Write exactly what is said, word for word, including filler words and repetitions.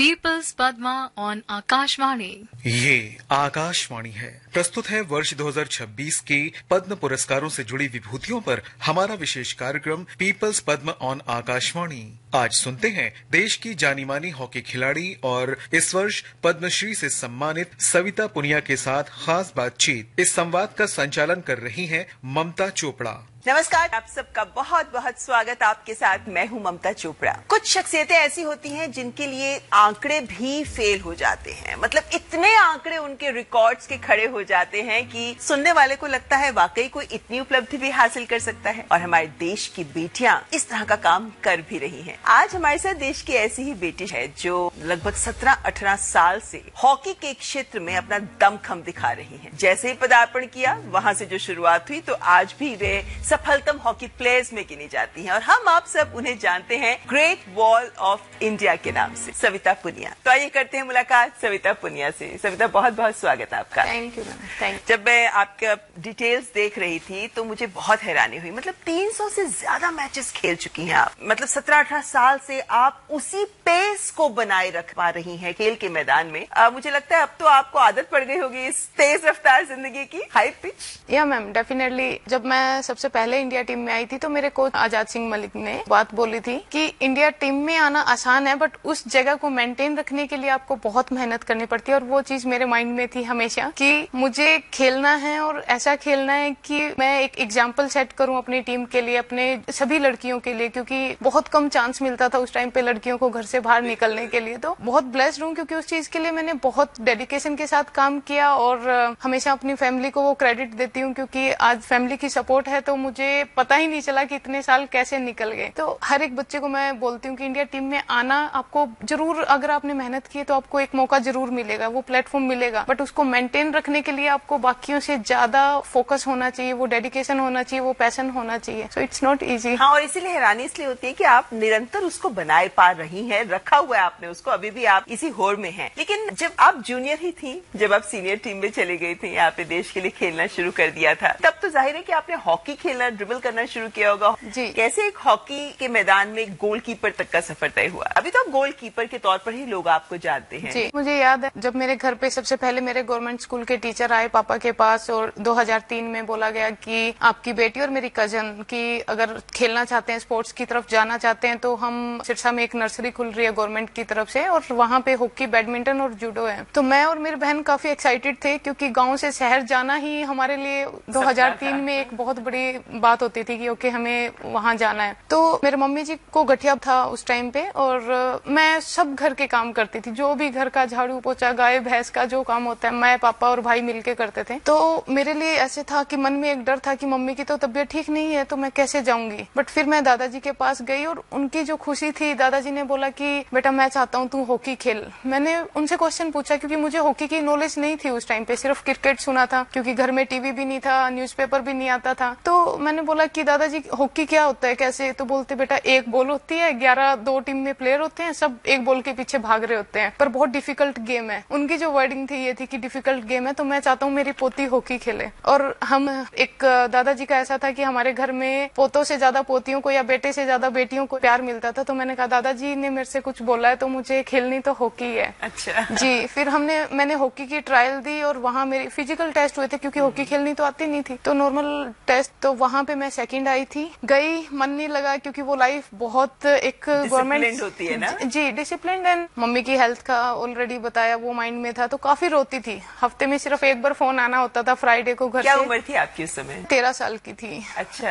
Peoples Padma on Akashvani. ये आकाशवाणी है। प्रस्तुत है वर्ष दो हज़ार छब्बीस के पद्म पुरस्कारों से जुड़ी विभूतियों पर हमारा विशेष कार्यक्रम पीपल्स पद्म ऑन आकाशवाणी। आज सुनते हैं देश की जानी मानी हॉकी खिलाड़ी और इस वर्ष पद्मश्री से सम्मानित सविता पुनिया के साथ खास बातचीत। इस संवाद का संचालन कर रही हैं ममता चोपड़ा। नमस्कार, आप सबका बहुत बहुत स्वागत। आपके साथ मैं हूं ममता चोपड़ा। कुछ शख्सियतें ऐसी होती हैं जिनके लिए आंकड़े भी फेल हो जाते हैं, मतलब इतने आंकड़े उनके रिकॉर्ड्स के खड़े हो जाते हैं कि सुनने वाले को लगता है वाकई कोई इतनी उपलब्धि भी हासिल कर सकता है। और हमारे देश की बेटियां इस तरह का काम कर भी रही हैं। आज हमारे साथ देश की ऐसी ही बेटी है जो लगभग सत्रह अठारह साल से हॉकी के क्षेत्र में अपना दमखम दिखा रही है। जैसे ही पदार्पण किया, वहां से जो शुरुआत हुई, तो आज भी वे सफलतम हॉकी प्लेयर्स में गिनी जाती हैं और हम आप सब उन्हें जानते हैं ग्रेट वॉल ऑफ इंडिया के नाम से, सविता पुनिया। तो आइए करते हैं मुलाकात सविता पुनिया से। सविता, बहुत बहुत स्वागत आपका। Thank you ma'am. Thank you. जब मैं आपका डिटेल्स देख रही थी तो मुझे बहुत हैरानी हुई। मतलब तीन सौ से ज्यादा मैचेस खेल चुकी हैं आप। मतलब सत्रह अठारह साल से आप उसी पेस को बनाए रख पा रही हैं खेल के मैदान में। आ, मुझे लगता है अब तो आपको आदत पड़ गई होगी इस तेज रफ्तार जिंदगी की, हाई पिच। या मैम, डेफिनेटली। जब मैं सबसे पहले इंडिया टीम में आई थी तो मेरे कोच आजाद सिंह मलिक ने बात बोली थी कि इंडिया टीम में आना आसान है, बट उस जगह को मेंटेन रखने के लिए आपको बहुत मेहनत करनी पड़ती है। और वो चीज मेरे माइंड में थी हमेशा कि मुझे खेलना है और ऐसा खेलना है कि मैं एक एग्जाम्पल सेट करूं अपनी टीम के लिए, अपने सभी लड़कियों के लिए, क्योंकि बहुत कम चांस मिलता था उस टाइम पे लड़कियों को घर से बाहर निकलने के लिए। तो बहुत ब्लेस्ड हूं क्योंकि उस चीज के लिए मैंने बहुत डेडिकेशन के साथ काम किया और हमेशा अपनी फैमिली को वो क्रेडिट देती हूँ, क्योंकि आज फैमिली की सपोर्ट है तो मुझे पता ही नहीं चला कि इतने साल कैसे निकल गए। तो हर एक बच्चे को मैं बोलती हूँ कि इंडिया टीम में आना आपको जरूर, अगर आपने मेहनत की है तो आपको एक मौका जरूर मिलेगा, वो प्लेटफॉर्म मिलेगा, बट उसको मेंटेन रखने के लिए आपको बाकियों से ज्यादा फोकस होना चाहिए, वो डेडिकेशन होना चाहिए, वो पैशन होना चाहिए। So it's not easy. हाँ, और इसीलिए हैरानी इसलिए होती है कि आप निरंतर उसको बनाए पा रही हैं, रखा हुआ है आपने उसको, अभी भी आप इसी होड़ में हैं। लेकिन जब आप जूनियर ही थी, जब आप सीनियर टीम में चली गई थी, यहाँ पे देश के लिए खेलना शुरू कर दिया था, तब तो जाहिर है कि आपने हॉकी खेलना, ड्रिबल करना शुरू किया होगा जी। कैसे एक हॉकी के मैदान में गोलकीपर तक का सफर तय हुआ? अभी तो आप गोलकीपर के तौर पर ही लोग आपको जानते हैं। जी, मुझे याद है जब मेरे घर पे सबसे पहले मेरे गवर्नमेंट स्कूल के टीचर आए पापा के पास और दो हज़ार तीन में बोला गया कि आपकी बेटी और मेरी कजन की अगर खेलना चाहते हैं, स्पोर्ट्स की तरफ जाना चाहते हैं, तो हम सिरसा में एक नर्सरी खुल रही है गवर्नमेंट की तरफ से और वहाँ पे हॉकी, बैडमिंटन और जूडो है। तो मैं और मेरी बहन काफी एक्साइटेड थे क्योंकि गाँव से शहर जाना ही हमारे लिए दो हज़ार तीन में एक बहुत बड़ी बात होती थी कि ओके हमें वहाँ जाना है। तो मेरे मम्मी जी को गठिया था उस टाइम पे और मैं सब घर के काम करती थी, जो भी घर का झाड़ू पोछा, गाय भैंस का जो काम होता है, मैं पापा और भाई मिलके करते थे। तो मेरे लिए ऐसे था कि मन में एक डर था कि मम्मी की तो तबीयत ठीक नहीं है तो मैं कैसे जाऊंगी। बट फिर मैं दादाजी के पास गई और उनकी जो खुशी थी, दादाजी ने बोला कि बेटा मैं चाहता हूँ तू हॉकी खेल। मैंने उनसे क्वेश्चन पूछा क्योंकि मुझे हॉकी की नॉलेज नहीं थी उस टाइम पे, सिर्फ क्रिकेट सुना था क्योंकि घर में टीवी भी नहीं था, न्यूज़पेपर भी नहीं आता था। तो मैंने बोला कि दादाजी हॉकी क्या होता है, कैसे? तो बोलते बेटा एक बॉल होती है, ग्यारह दो टीम में प्लेयर होते हैं, सब एक बॉल के पीछे भाग रहे होते हैं, पर बहुत डिफिकल्ट गेम है। उनकी जो वर्डिंग थी ये थी कि डिफिकल्ट गेम है, तो मैं चाहता हूँ मेरी पोती हॉकी खेले। और हम एक दादाजी का ऐसा था कि हमारे घर में पोतों से ज्यादा पोतियों को या बेटे से ज्यादा बेटियों को प्यार मिलता था। तो मैंने कहा दादाजी ने मेरे से कुछ बोला है तो मुझे खेलनी तो हॉकी है। अच्छा जी, फिर हमने मैंने हॉकी की ट्रायल दी और वहाँ मेरे फिजिकल टेस्ट हुए थे क्योंकि हॉकी खेलनी तो आती नहीं थी, तो नॉर्मल टेस्ट, तो वहाँ पे मैं सेकंड आई थी। गई, मन नहीं लगा क्योंकि वो लाइफ बहुत एक गवर्नमेंट होती है ना। जी, डिसिप्लिन। एंड मम्मी की हेल्थ का ऑलरेडी बताया, वो माइंड में था, तो काफी रोती थी। हफ्ते में सिर्फ एक बार फोन आना होता था फ्राइडे को घर से। क्या उम्र थी आपकी उस समय? तेरह साल की थी। अच्छा।